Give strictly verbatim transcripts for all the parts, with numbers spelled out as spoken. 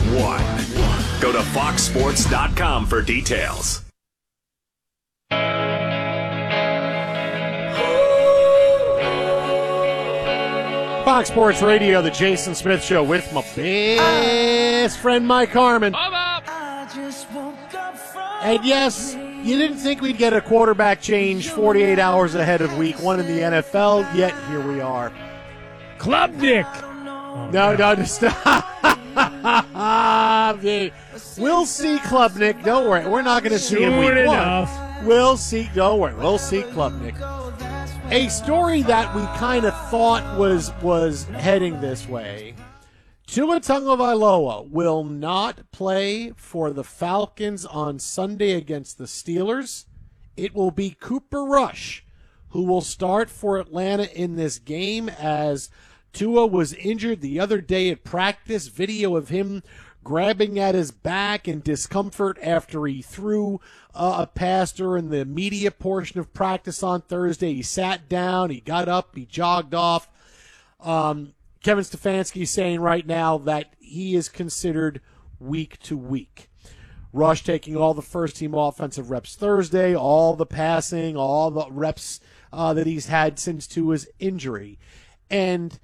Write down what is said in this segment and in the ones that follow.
one. Go to fox sports dot com for details. Fox Sports Radio, the Jason Smith Show with my best friend Mike Harmon. And yes, you didn't think we'd get a quarterback change forty-eight hours ahead of week one in the N F L, yet here we are. Klubnik. No, no, no, stop. We'll see Klubnik. Don't worry. We're not going to see him Soon week enough. one. We'll see. Don't worry. We'll see Klubnik. A story that we kind of thought was was heading this way. Tua Tagovailoa will not play for the Falcons on Sunday against the Steelers. It will be Cooper Rush who will start for Atlanta in this game, as Tua was injured the other day at practice. Video of him grabbing at his back in discomfort after he threw uh, a pass during the media portion of practice on Thursday. He sat down, he got up, he jogged off. Um, Kevin Stefanski is saying right now that he is considered week to week. Rush taking all the first-team offensive reps Thursday, all the passing, all the reps uh, that he's had since Tua's injury. And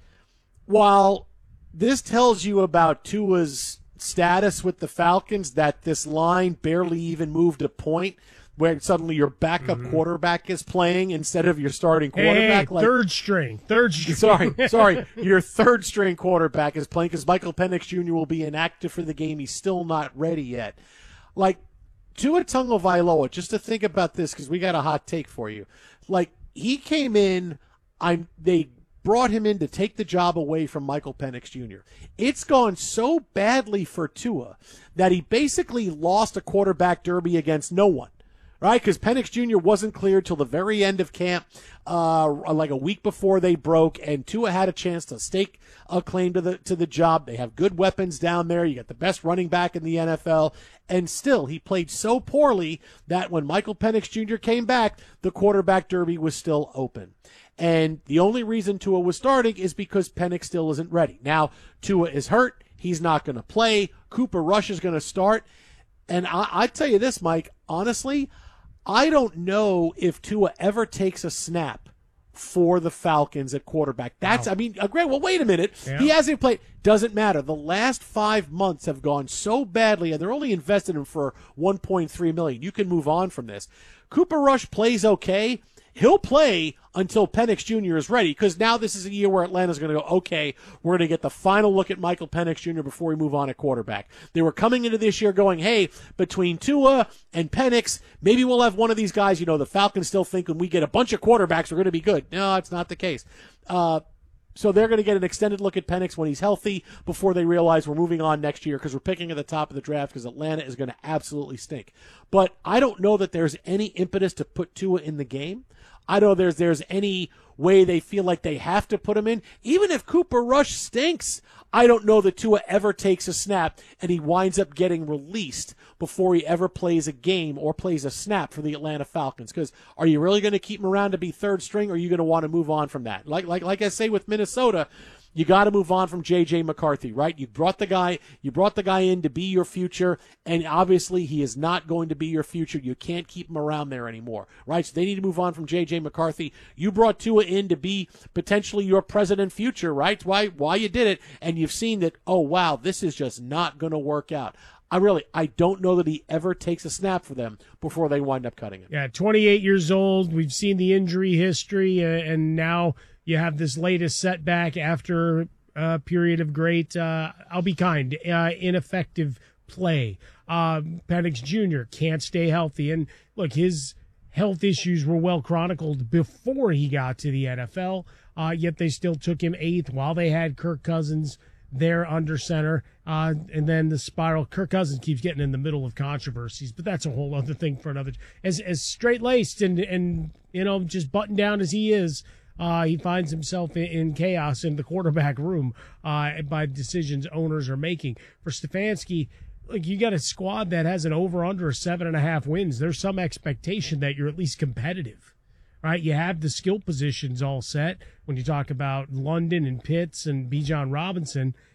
while this tells you about Tua's status with the Falcons, that this line barely even moved a point, where suddenly your backup mm-hmm. quarterback is playing instead of your starting quarterback. Hey, like, third string, third string. Sorry, sorry. Your third string quarterback is playing because Michael Penix Junior will be inactive for the game. He's still not ready yet. Like, Tua Tagovailoa, just to think about this, because we got a hot take for you. Like, he came in, I'm they brought him in to take the job away from Michael Penix Junior It's gone so badly for Tua that he basically lost a quarterback derby against no one. Right, because Penix Junior wasn't cleared till the very end of camp, uh, like a week before they broke, and Tua had a chance to stake a claim to the to the job. They have good weapons down there. You got the best running back in the N F L, and still he played so poorly that when Michael Penix Junior came back, the quarterback derby was still open. And the only reason Tua was starting is because Penix still isn't ready. Now, Tua is hurt. He's not going to play. Cooper Rush is going to start. And I, I tell you this, Mike, honestly, I don't know if Tua ever takes a snap for the Falcons at quarterback. That's, wow. I mean, uh, great. Well, wait a minute. Yeah. He hasn't played. Doesn't matter. The last five months have gone so badly, and they're only invested in for one point three million dollars. You can move on from this. Cooper Rush plays okay. He'll play until Penix Junior is ready, because now this is a year where Atlanta's going to go, okay, we're going to get the final look at Michael Penix Junior before we move on at quarterback. They were coming into this year going, hey, between Tua and Penix, maybe we'll have one of these guys. You know, the Falcons still think when we get a bunch of quarterbacks, we're going to be good. No, it's not the case. Uh, so they're going to get an extended look at Penix when he's healthy before they realize we're moving on next year, because we're picking at the top of the draft, because Atlanta is going to absolutely stink. But I don't know that there's any impetus to put Tua in the game. I don't know there's there's any way they feel like they have to put him in. Even if Cooper Rush stinks, I don't know that Tua ever takes a snap and he winds up getting released before he ever plays a game or plays a snap for the Atlanta Falcons. Because are you really going to keep him around to be third string, or are you going to want to move on from that? Like like like I say with Minnesota, you got to move on from J J McCarthy, right? You brought the guy, you brought the guy in to be your future, and obviously he is not going to be your future. You can't keep him around there anymore, right? So they need to move on from J J McCarthy. You brought Tua in to be potentially your present future, right? Why why you did it, and you've seen that, oh wow, this is just not going to work out. I really, I don't know that he ever takes a snap for them before they wind up cutting him. Yeah, twenty-eight years old. We've seen the injury history, uh, and now you have this latest setback after a period of great, uh, I'll be kind, uh, ineffective play. Uh, Penix Junior can't stay healthy. And look, his health issues were well chronicled before he got to the N F L, uh, yet they still took him eighth while they had Kirk Cousins there under center. Uh, and then the spiral, Kirk Cousins keeps getting in the middle of controversies, but that's a whole other thing for another. As, as straight-laced and, and, you know, just buttoned down as he is, Uh, he finds himself in, in chaos in the quarterback room uh, by decisions owners are making. For Stefanski, like, you got a squad that has an over-under of seven and a half wins. There's some expectation that you're at least competitive, right? You have the skill positions all set when you talk about London and Pitts and Bijan Robinson.